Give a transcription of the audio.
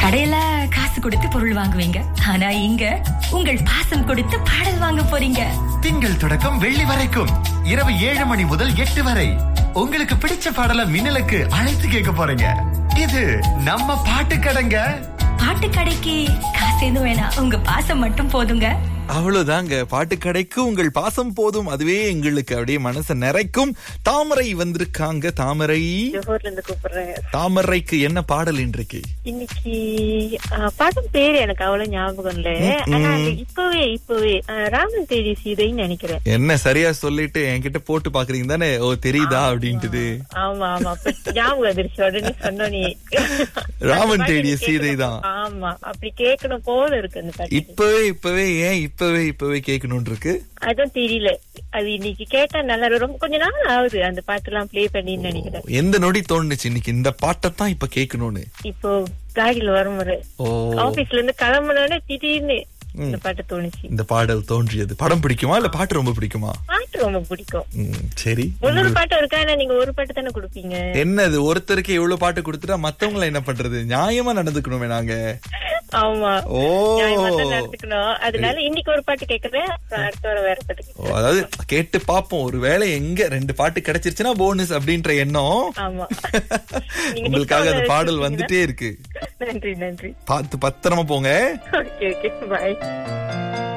கடையில காசு கொடுத்து பொருள் வாங்குவீங்க, ஆனா இங்க உங்கள் பாசம் கொடுத்து பாடல் வாங்க போறீங்க. திங்கள் தொடக்கம் வெள்ளி வரைக்கும் இரவு 7 மணி முதல் 8 வரை உங்களுக்கு பிடிச்ச பாடல மின்னலுக்கு அழைத்து கேட்க போறீங்க. இது நம்ம பாட்டு கடைங்க. பாட்டு கடைக்கு காசு எதுவும் வேணாம், உங்க பாசம் மட்டும் போதுங்க. அவ்வளவுதாங்க. பாட்டு கடைக்கு உங்கள் பாசம் போதும், அதுவே எங்களுக்கு அப்படியே மனசை நிறைக்கும். தாமரை வந்திருக்காங்க. தாமரை, தாமரைக்கு என்ன பாடல் இன்றைக்கு? இன்னைக்கு பாட்டும் பேரு எனக்கு அவ்வளவு ஞாபகம் இல்ல. ஆனா இப்பவே ராமன் தேடி சீதைன்னு நினைக்கிறேன். என்ன சரியா சொல்லிட்டு என்கிட்ட போட்டு பாக்குறீங்க தானே? ஓ தெரியுதா அப்படின்ட்டு. ஆமா ஆமா, ஞாபகம் வந்துருச்சு உடனே சொன்னோனே. ராமன் தேடிய சீதை தான். ஆமா, அப்படி கேட்கணும் போல இருக்கு அந்த பாட்டு. இப்பவே ஏன் இப்பவே கேட்கணும் இருக்கு? அதான் தெரியல, அது இன்னைக்கு கேட்டா நல்லா. ரொம்ப கொஞ்ச நாள் ஆகுது அந்த பாட்டு எல்லாம் பிளே பண்ணின்னு நினைக்கிறேன். எந்த நொடி தோணுச்சு இன்னைக்கு இந்த பாட்டத்தான் இப்ப கேட்கணும்னு? இப்போ காடியில வரும்போது ஆபீஸ்ல இருந்து கிளம்புனோட திடீர்னு இந்த பாட்டு தோணுச்சு. இந்த பாடல் தோன்றியது. படம் பிடிக்குமா இல்ல பாட்டு ரொம்ப பிடிக்குமா? பாட்டு ரொம்ப பிடிக்கும். சரி, ஒரு பாட்டு இருக்கா, நீங்க ஒரு பாட்டு தானே கொடுப்பீங்க. என்னது ஒருத்தருக்கு எவ்வளவு பாட்டு கொடுத்துட்டா மத்தவங்களை என்ன பண்றது? நியாயமா நடந்துக்கணுமே நாங்க. ஆமா, நடந்துக்கணும். அதனால இன்னைக்கு ஒரு பாட்டு கேக்குறேன், அடுத்த வாரம் வேற பாட்டு. அதாவது கேட்டு பாப்போம், ஒருவேளை எங்க 2 பாட்டு கிடைச்சிருச்சுன்னா போனஸ் அப்படின்ற எண்ணம். ஆமா, உங்களுக்காக அந்த பாடல் வந்துட்டே இருக்கு. நன்றி நன்றி. பார்த்து பத்திரமா போங்க. Okay okay, by.